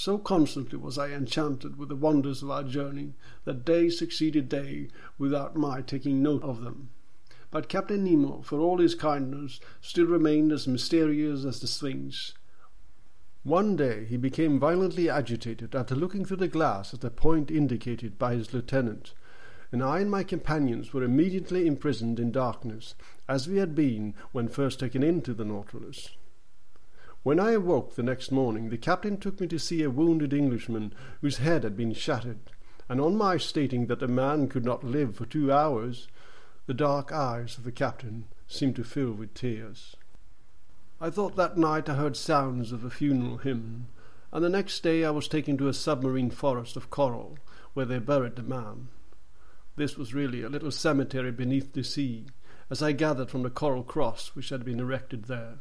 So constantly was I enchanted with the wonders of our journey that day succeeded day without my taking note of them. But Captain Nemo, for all his kindness, still remained as mysterious as the Sphinx. One day he became violently agitated after looking through the glass at the point indicated by his lieutenant, and I and my companions were immediately imprisoned in darkness, as we had been when first taken into the Nautilus. When I awoke the next morning, the captain took me to see a wounded Englishman whose head had been shattered, and on my stating that the man could not live for 2 hours, the dark eyes of the captain seemed to fill with tears. I thought that night I heard sounds of a funeral hymn, and the next day I was taken to a submarine forest of coral, where they buried the man. This was really a little cemetery beneath the sea, as I gathered from the coral cross which had been erected there.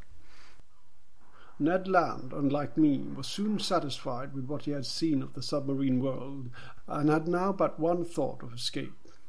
Ned Land, unlike me, was soon satisfied with what he had seen of the submarine world, and had now but one thought of escape.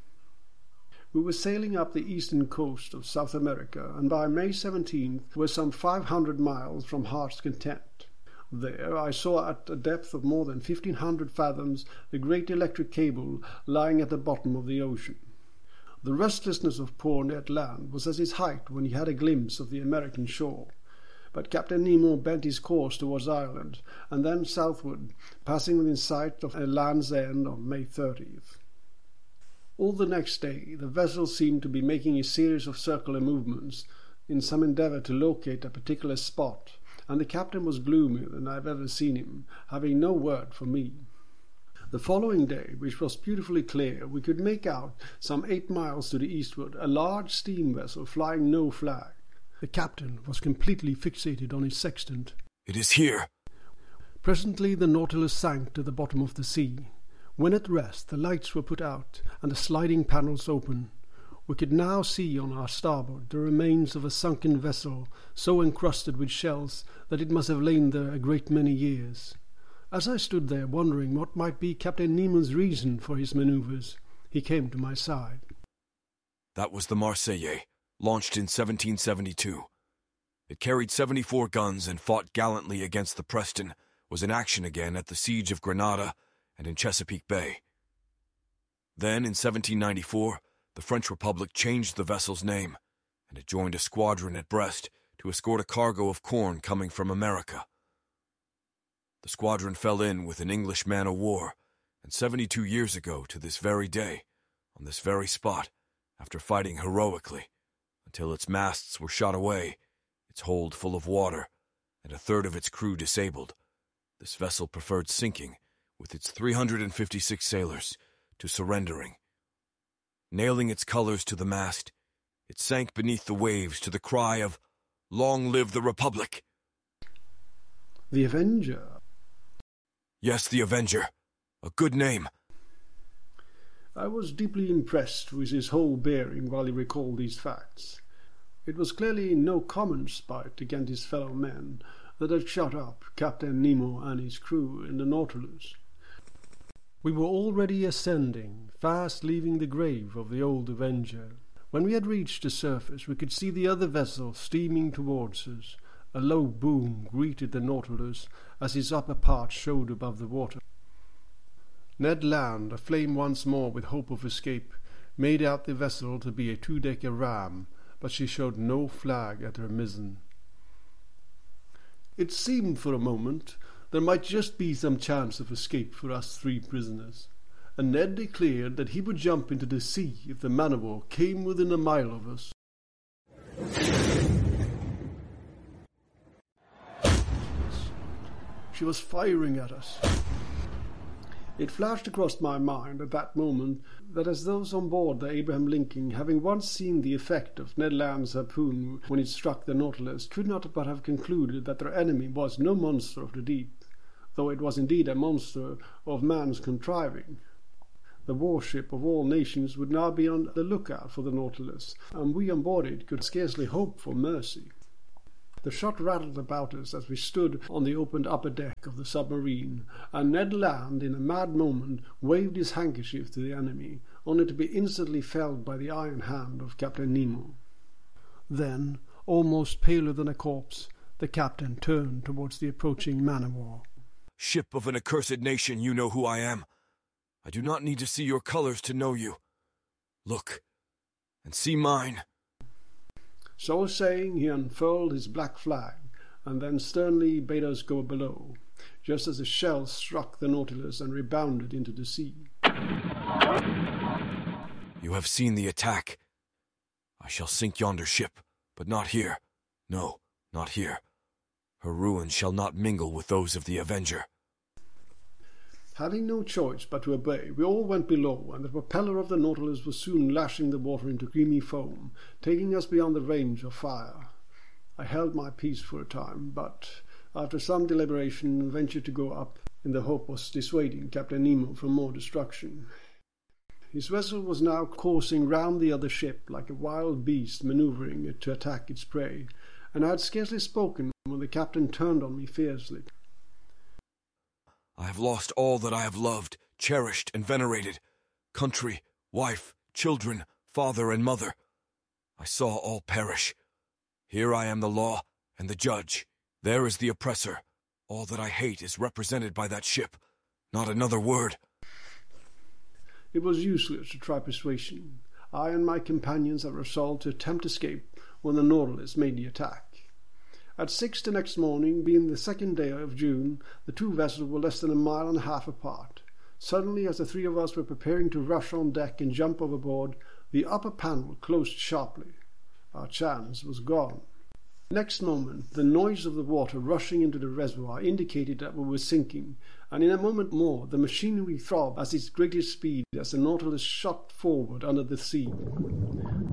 We were sailing up the eastern coast of South America, and by May 17th were some 500 miles from Heart's Content. There I saw at a depth of more than 1,500 fathoms the great electric cable lying at the bottom of the ocean. The restlessness of poor Ned Land was at its height when he had a glimpse of the American shore. But Captain Nemo bent his course towards Ireland, and then southward, passing within sight of Land's End on May 30th. All the next day the vessel seemed to be making a series of circular movements in some endeavour to locate a particular spot, and the captain was gloomier than I have ever seen him, having no word for me. The following day, which was beautifully clear, we could make out, some 8 miles to the eastward, a large steam vessel flying no flag. The captain was completely fixated on his sextant. "It is here." Presently the Nautilus sank to the bottom of the sea. When at rest, the lights were put out and the sliding panels open. We could now see on our starboard the remains of a sunken vessel so encrusted with shells that it must have lain there a great many years. As I stood there wondering what might be Captain Nemo's reason for his manoeuvres, he came to my side. "That was the Marseillais, launched in 1772. It carried 74 guns and fought gallantly against the Preston, was in action again at the siege of Grenada and in Chesapeake Bay. Then, in 1794, the French Republic changed the vessel's name, and it joined a squadron at Brest to escort a cargo of corn coming from America. The squadron fell in with an English man-of-war, and 72 years ago to this very day, on this very spot, after fighting heroically, until its masts were shot away, its hold full of water, and a third of its crew disabled, this vessel preferred sinking, with its 356 sailors, to surrendering. Nailing its colors to the mast, it sank beneath the waves to the cry of, 'Long live the Republic!'" The Avenger? "Yes, the Avenger. A good name." I was deeply impressed with his whole bearing while he recalled these facts. It was clearly no common spite against his fellow men that had shut up Captain Nemo and his crew in the Nautilus. We were already ascending, fast leaving the grave of the old Avenger. When we had reached the surface, we could see the other vessel steaming towards us. A low boom greeted the Nautilus as its upper part showed above the water. Ned Land, aflame once more with hope of escape, made out the vessel to be a 2-decker ram, but she showed no flag at her mizzen. It seemed for a moment there might just be some chance of escape for us 3 prisoners, and Ned declared that he would jump into the sea if the man-of-war came within a mile of us. She was firing at us. It flashed across my mind at that moment that as those on board the Abraham Lincoln, having once seen the effect of Ned Land's harpoon when it struck the Nautilus, could not but have concluded that their enemy was no monster of the deep, though it was indeed a monster of man's contriving. The warship of all nations would now be on the lookout for the Nautilus, and we on board it could scarcely hope for mercy. The shot rattled about us as we stood on the opened upper deck of the submarine, and Ned Land, in a mad moment, waved his handkerchief to the enemy, only to be instantly felled by the iron hand of Captain Nemo. Then, almost paler than a corpse, the captain turned towards the approaching man-of-war. ship of an accursed nation, you know who I am. I do not need to see your colors to know you. Look, and see mine." So saying, he unfurled his black flag, and then sternly bade us go below, just as a shell struck the Nautilus and rebounded into the sea. "You have seen the attack. I shall sink yonder ship, but not here. No, not here. Her ruins shall not mingle with those of the Avenger." Having no choice but to obey, we all went below, and the propeller of the Nautilus was soon lashing the water into creamy foam, taking us beyond the range of fire. I held my peace for a time, but after some deliberation ventured to go up, in the hope of dissuading Captain Nemo from more destruction. His vessel was now coursing round the other ship like a wild beast manoeuvring it to attack its prey, and I had scarcely spoken when the captain turned on me fiercely. "I have lost all that I have loved, cherished, and venerated. Country, wife, children, father, and mother. I saw all perish. Here I am the law and the judge. There is the oppressor. All that I hate is represented by that ship. Not another word." It was useless to try persuasion. I and my companions had resolved to attempt escape when the Nautilus made the attack. At 6 the next morning, being the 2nd day of June, the two vessels were less than a mile and a half apart. Suddenly, as the three of us were preparing to rush on deck and jump overboard, the upper panel closed sharply. Our chance was gone. Next moment, the noise of the water rushing into the reservoir indicated that we were sinking, and in a moment more the machinery throbbed at its greatest speed as the Nautilus shot forward under the sea.